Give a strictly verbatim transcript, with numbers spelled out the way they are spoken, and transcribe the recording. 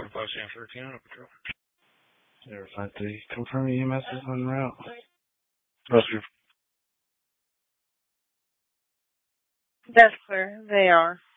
five San thirteen on patrol. zero five three. Confirm E M S is en route. Rescue. That's clear. They are.